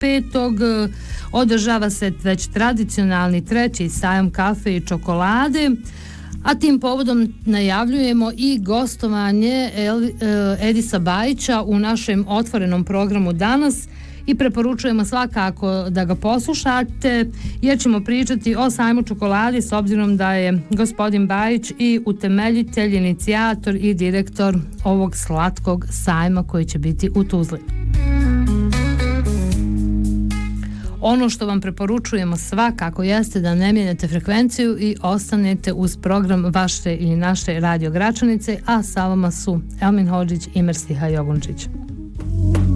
5. održava se već tradicionalni 3. sajam kafe i čokolade, a tim povodom najavljujemo i gostovanje Edisa Bajića u našem otvorenom programu danas i preporučujemo svakako da ga poslušate, jer ćemo pričati o sajmu čokolade s obzirom da je gospodin Bajić i utemeljitelj, inicijator i direktor ovog slatkog sajma koji će biti u Tuzli. Ono što vam preporučujemo svakako jeste da ne mijenjate frekvenciju i ostanete uz program vaše ili naše Radio Gračanice, a sa vama su Elmin Hodžić i Mersiha Jogunčić.